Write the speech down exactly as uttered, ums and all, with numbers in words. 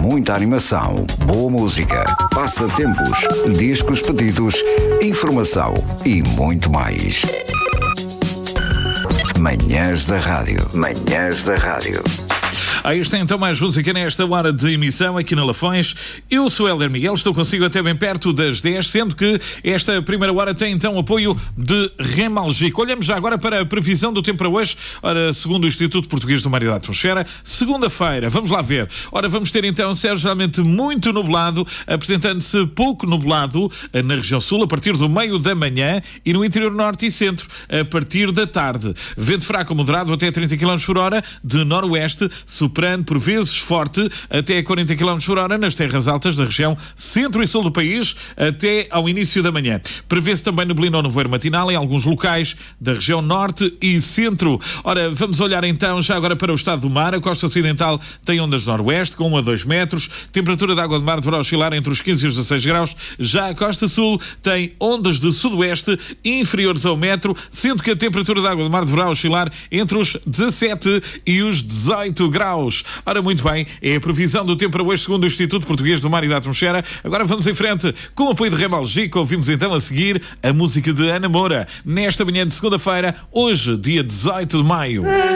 muita animação, boa música, passatempos, discos pedidos, informação e muito mais. Manhãs da Rádio. Manhãs da Rádio. Aí está então mais música nesta hora de emissão aqui na Lafões. Eu sou Hélder Miguel, estou consigo até bem perto das dez, sendo que esta primeira hora tem então apoio de Remalgic. Olhamos já agora para a previsão do tempo para hoje. Ora, segundo o Instituto Português do Mar e da Atmosfera, segunda-feira, vamos lá ver. Ora, vamos ter então céu geralmente muito nublado, apresentando-se pouco nublado na região sul a partir do meio da manhã e no interior norte e centro a partir da tarde. Vento fraco moderado até trinta quilómetros por hora de noroeste, soprando por vezes forte até quarenta quilómetros por hora nas terras altas da região centro e sul do país até ao início da manhã. Prevê-se também neblina ou nevoeiro matinal em alguns locais da região norte e centro. Ora, vamos olhar então já agora para o estado do mar. A costa ocidental tem ondas noroeste com um a dois metros. Temperatura da água de mar deverá oscilar entre os quinze e os dezasseis graus. Já a costa sul tem ondas de sudoeste inferiores ao metro, sendo que a temperatura da água de mar deverá oscilar entre os dezassete e os dezoito graus. Ora, muito bem, é a previsão do tempo para hoje segundo o Instituto Português do Mar e da Atmosfera. Agora vamos em frente com o apoio de Remalgic. Ouvimos então a seguir a música de Ana Moura nesta manhã de segunda-feira, hoje dia dezoito de maio.